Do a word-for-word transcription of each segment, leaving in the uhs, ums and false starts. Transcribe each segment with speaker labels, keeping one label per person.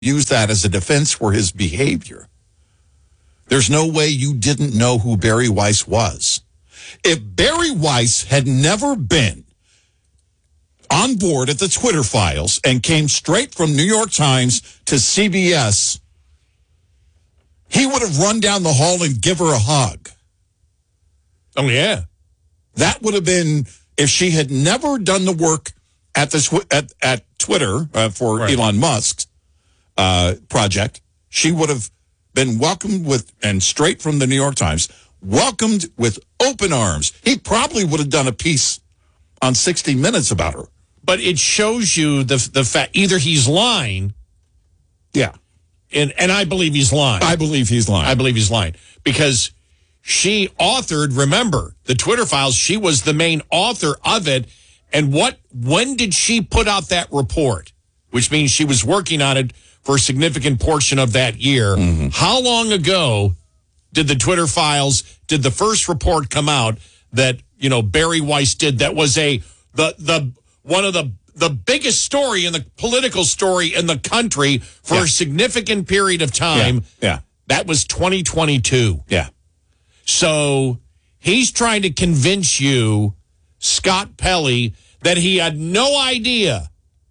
Speaker 1: use that as a defense for his behavior. There's no way you didn't know who Bari Weiss was. If Bari Weiss had never been on board at the Twitter files and came straight from New York Times to C B S, he would have run down the hall and give her a hug.
Speaker 2: Oh, yeah.
Speaker 1: That would have been, if she had never done the work at the tw- at, at Twitter uh, for right. Elon Musk's uh, project, she would have been welcomed with, and straight from the New York Times, welcomed with open arms. He probably would have done a piece on sixty minutes about her.
Speaker 2: But it shows you the the fact, either he's lying.
Speaker 1: Yeah.
Speaker 2: And, and I believe he's lying.
Speaker 1: I believe he's lying.
Speaker 2: I believe he's lying. Because she authored, remember, the Twitter files, she was the main author of it. And what, when did she put out that report? Which means she was working on it for a significant portion of that year. Mm-hmm. How long ago did the Twitter files, did the first report come out that, you know, Bari Weiss did that was a, the, the, one of the, the biggest story in the political story in the country for yeah. a significant period of time?
Speaker 1: Yeah. yeah.
Speaker 2: That was twenty twenty-two.
Speaker 1: Yeah.
Speaker 2: So he's trying to convince you, Scott Pelley, that he had no idea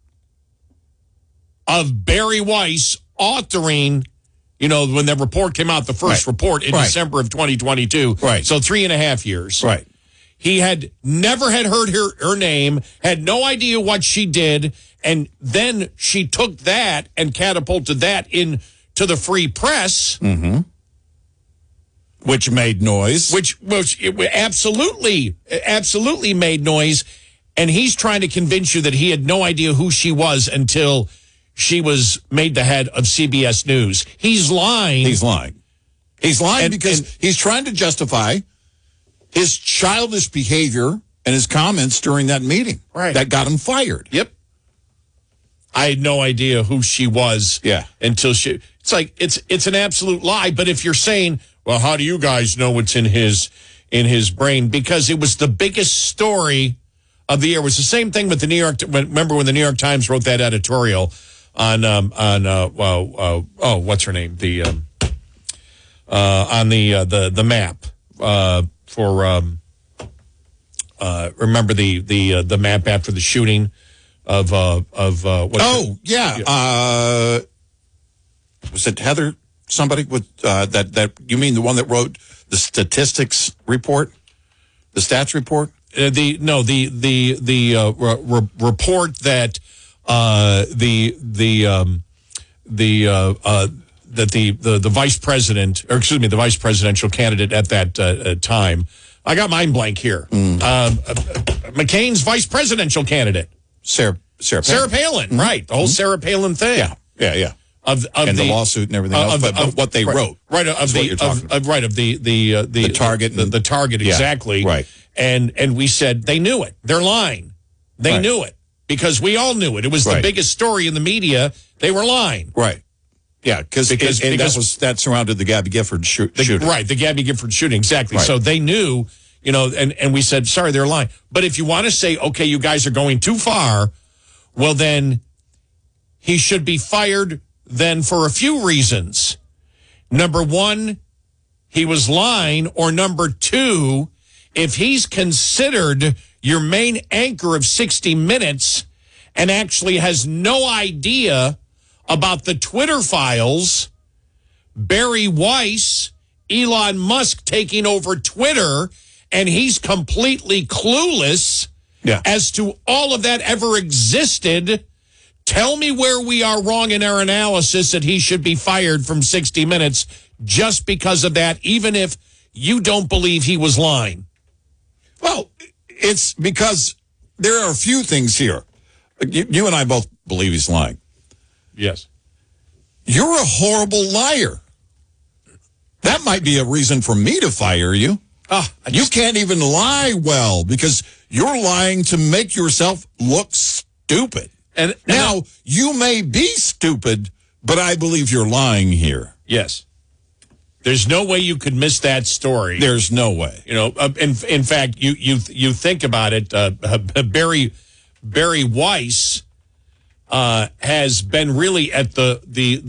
Speaker 2: of Bari Weiss authoring, you know, when the report came out, the first
Speaker 1: right.
Speaker 2: report in
Speaker 1: right.
Speaker 2: December of twenty twenty-two.
Speaker 1: Right.
Speaker 2: So three and a half years.
Speaker 1: Right.
Speaker 2: He had never had heard her, her name, had no idea what she did, and then she took that and catapulted that into the free press.
Speaker 1: Mm-hmm. Which made noise.
Speaker 2: Which, which it absolutely, absolutely made noise. And he's trying to convince you that he had no idea who she was until she was made the head of C B S News. He's lying.
Speaker 1: He's lying. He's lying
Speaker 2: and,
Speaker 1: because
Speaker 2: and,
Speaker 1: he's trying to justify his childish behavior and his comments during that meeting.
Speaker 2: Right.
Speaker 1: That got him fired.
Speaker 2: Yep. I had no idea who she was.
Speaker 1: Yeah.
Speaker 2: Until she, it's like, it's, it's an absolute lie. But if you're saying, well, how do you guys know what's in his, in his brain? Because it was the biggest story of the year. It was the same thing with the New York, remember when the New York Times wrote that editorial on, um, on, uh, well, uh, oh, what's her name? The, um, uh, on the, uh, the, the map, uh, for, um, uh, remember the, the, uh, the map after the shooting of, uh, of, uh, what?
Speaker 1: Oh, yeah. yeah. Uh, was it Heather, somebody with, uh, that, that, you mean the one that wrote the statistics report? The stats report?
Speaker 2: Uh, the, no, the, the, the, uh, re- report that, uh, the, the, um, the, uh, uh, that the, the, the vice president, or excuse me, the vice presidential candidate at that uh, uh, time, I got mind blank here. Mm. Uh, uh, McCain's vice presidential candidate.
Speaker 1: Sarah, Sarah Palin.
Speaker 2: Sarah Palin, mm-hmm. right. The whole mm-hmm. Sarah Palin thing.
Speaker 1: Yeah, yeah, yeah.
Speaker 2: Of, of
Speaker 1: and
Speaker 2: the,
Speaker 1: the lawsuit and everything else,
Speaker 2: of,
Speaker 1: but,
Speaker 2: of,
Speaker 1: but what they
Speaker 2: right,
Speaker 1: wrote.
Speaker 2: Right, of the, of, of, right, of the, the, uh, the,
Speaker 1: the target.
Speaker 2: The, the, the target,
Speaker 1: yeah,
Speaker 2: exactly.
Speaker 1: Right.
Speaker 2: And, and we said, they knew it. They're lying. They
Speaker 1: right.
Speaker 2: knew it. Because we all knew it. It was
Speaker 1: right.
Speaker 2: the biggest story in the media. They were lying.
Speaker 1: Right. Yeah, because because and that was that surrounded the Gabby Gifford shoot,
Speaker 2: the,
Speaker 1: shooting.
Speaker 2: Right, the Gabby Gifford shooting, exactly.
Speaker 1: Right.
Speaker 2: So they knew, you know, and, and we said, sorry, they're lying. But if you want to say, okay, you guys are going too far, well, then he should be fired then for a few reasons. Number one, he was lying, or number two, if he's considered your main anchor of sixty minutes and actually has no idea about the Twitter files, Bari Weiss, Elon Musk taking over Twitter, and he's completely clueless
Speaker 1: yeah.
Speaker 2: as to all of that ever existed. Tell me where we are wrong in our analysis that he should be fired from sixty minutes just because of that, even if you don't believe he was lying.
Speaker 1: Well, it's because there are a few things here. You, you and I both believe he's lying.
Speaker 2: Yes.
Speaker 1: You're a horrible liar. That might be a reason for me to fire you.
Speaker 2: Ah,
Speaker 1: you can't even lie well because you're lying to make yourself look stupid.
Speaker 2: And, and
Speaker 1: now,
Speaker 2: I,
Speaker 1: you may be stupid, but I believe you're lying here.
Speaker 2: Yes. There's no way you could miss that story.
Speaker 1: There's no way.
Speaker 2: You know, uh, in in fact, you you you think about it, uh, Bari Bari Weiss, uh, has been really at the the